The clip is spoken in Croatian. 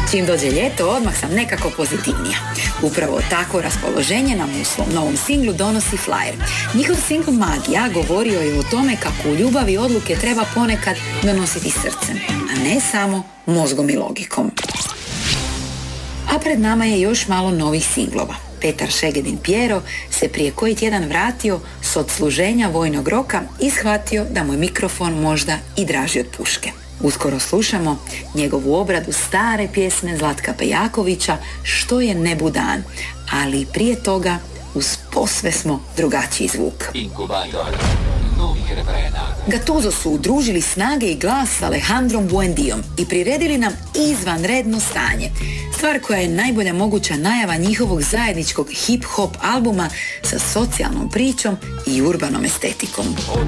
Čim dođe ljeto, odmah sam nekako pozitivnija. Upravo takvo raspoloženje nam u svom novom singlu donosi Flyer. Njihov singl Magija govorio je o tome kako u ljubavi odluke treba ponekad donositi srcem, a ne samo mozgom i logikom. A pred nama je još malo novih singlova. Petar Šegedin Pjero se prije koji tjedan vratio s odsluženja vojnog roka i shvatio da mu je mikrofon možda i draži od puške. Uskoro slušamo njegovu obradu stare pjesme Zlatka Pejakovića Što je nebu dan, ali prije toga uz posve smo drugačiji zvuk. Inkubator novih refrena. Gatuzo su udružili snage i glas s Alejandrom Buendiom i priredili nam izvanredno stanje. Stvar koja je najbolja moguća najava njihovog zajedničkog hip-hop albuma sa socijalnom pričom i urbanom estetikom. Od